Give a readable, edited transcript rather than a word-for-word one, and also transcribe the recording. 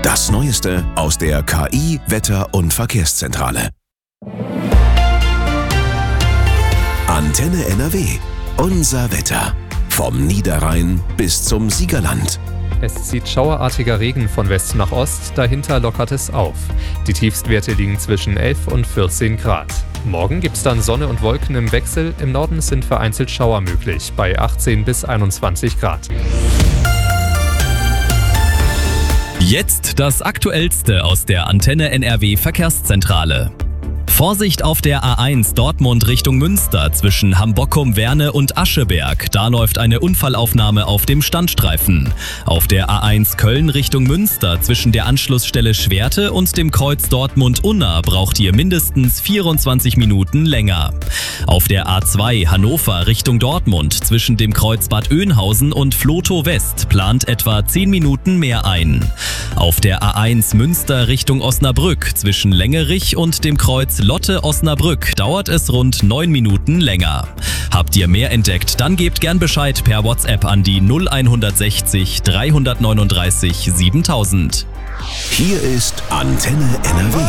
Das Neueste aus der KI, Wetter- und Verkehrszentrale. Antenne NRW. Unser Wetter. Vom Niederrhein bis zum Siegerland. Es zieht schauerartiger Regen von West nach Ost, dahinter lockert es auf. Die Tiefstwerte liegen zwischen 11 und 14 Grad. Morgen gibt's dann Sonne und Wolken im Wechsel, im Norden sind vereinzelt Schauer möglich, bei 18 bis 21 Grad. Jetzt das Aktuellste aus der Antenne NRW Verkehrszentrale. Vorsicht auf der A1 Dortmund Richtung Münster zwischen Hambockum-Werne und Ascheberg. Da läuft eine Unfallaufnahme auf dem Standstreifen. Auf der A1 Köln Richtung Münster zwischen der Anschlussstelle Schwerte und dem Kreuz Dortmund-Unna braucht ihr mindestens 24 Minuten länger. Auf der A2 Hannover Richtung Dortmund zwischen dem Kreuz Bad Oeynhausen und Vlotho West plant etwa 10 Minuten mehr ein. Auf der A1 Münster Richtung Osnabrück zwischen Längerich und dem Kreuz Lotte-Osnabrück dauert es rund 9 Minuten länger. Habt ihr mehr entdeckt, dann gebt gern Bescheid per WhatsApp an die 0160 339 7000. Hier ist Antenne NRW.